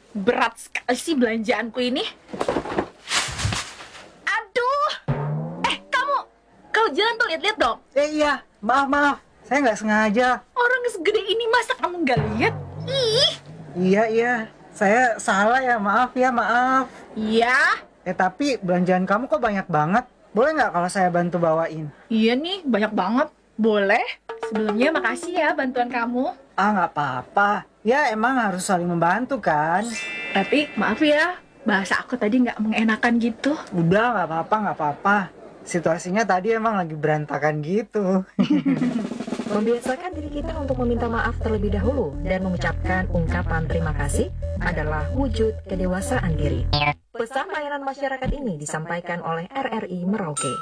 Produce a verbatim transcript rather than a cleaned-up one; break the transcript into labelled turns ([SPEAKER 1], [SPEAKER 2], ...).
[SPEAKER 1] berat sekali sih belanjaanku ini. Aduh, eh kamu, kalau jalan tuh lihat-lihat dong.
[SPEAKER 2] Eh iya, maaf maaf, saya nggak sengaja.
[SPEAKER 1] Orang segede ini masa kamu nggak lihat? Ih,
[SPEAKER 2] Iya iya, saya salah ya, maaf ya maaf.
[SPEAKER 1] iya,
[SPEAKER 2] Eh tapi belanjaan kamu kok banyak banget. Boleh nggak kalau saya bantu bawain?
[SPEAKER 1] iya nih banyak banget. Boleh? Sebelumnya makasih ya bantuan kamu.
[SPEAKER 2] Ah nggak apa-apa. Ya emang harus saling membantu kan.
[SPEAKER 1] Tapi maaf ya, bahasa aku tadi nggak mengenakan gitu.
[SPEAKER 2] Udah nggak apa-apa nggak apa-apa. Situasinya tadi emang lagi berantakan gitu.
[SPEAKER 3] Membiasakan diri kita untuk meminta maaf terlebih dahulu dan mengucapkan ungkapan terima kasih adalah wujud kedewasaan diri. Pesan layanan masyarakat ini disampaikan oleh R R I Merauke.